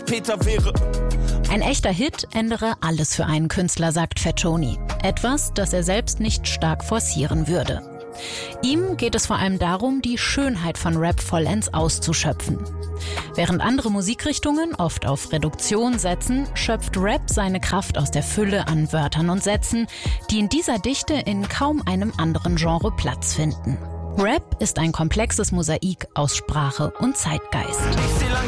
Peter wäre. Ein echter Hit ändere alles für einen Künstler, sagt Fat Tony. Etwas, das er selbst nicht stark forcieren würde. Ihm geht es vor allem darum, die Schönheit von Rap vollends auszuschöpfen. Während andere Musikrichtungen oft auf Reduktion setzen, schöpft Rap seine Kraft aus der Fülle an Wörtern und Sätzen, die in dieser Dichte in kaum einem anderen Genre Platz finden. Rap ist ein komplexes Mosaik aus Sprache und Zeitgeist. Ich seh